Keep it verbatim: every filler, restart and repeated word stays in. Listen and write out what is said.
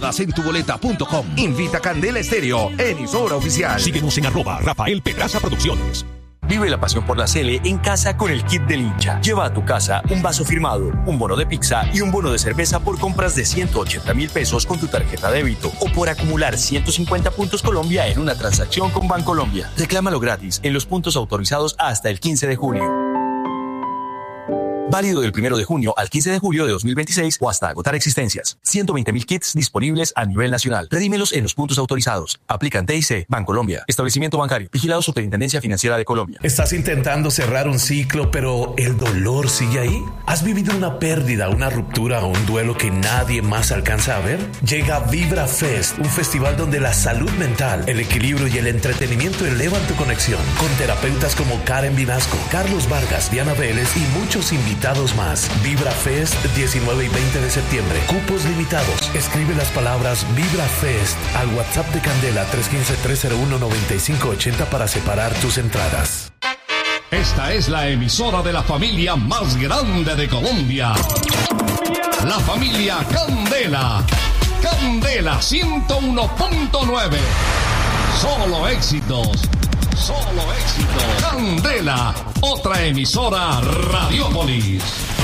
en tu boleta punto com. Invita Candela Estéreo, emisora oficial. Síguenos en arroba Rafael Pedraza Producciones. Vive la pasión por la Sele en casa con el kit del hincha. Lleva a tu casa un vaso firmado, un bono de pizza y un bono de cerveza por compras de ciento ochenta mil pesos con tu tarjeta débito o por acumular ciento cincuenta puntos Colombia en una transacción con Bancolombia. Reclámalo gratis en los puntos autorizados hasta el quince de junio. Válido del primero de junio al quince de julio de dos mil veintiséis o hasta agotar existencias. ciento veinte mil kits disponibles a nivel nacional. Redímelos en los puntos autorizados. Aplican T I C, Bancolombia, establecimiento bancario, vigilado Superintendencia Financiera de Colombia. ¿Estás intentando cerrar un ciclo, pero el dolor sigue ahí? ¿Has vivido una pérdida, una ruptura o un duelo que nadie más alcanza a ver? Llega Vibra Fest, un festival donde la salud mental, el equilibrio y el entretenimiento elevan tu conexión. Con terapeutas como Karen Vinasco, Carlos Vargas, Diana Vélez y muchos invitados más. Vibra Fest, diecinueve y veinte de septiembre. Cupos limitados. Escribe las palabras Vibra Fest al WhatsApp de Candela tres uno cinco, tres cero uno, nueve cinco ocho cero para separar tus entradas. Esta es la emisora de la familia más grande de Colombia. La familia Candela. Candela ciento uno punto nueve. Solo éxitos. Solo éxitos. Candela, otra emisora Radiópolis.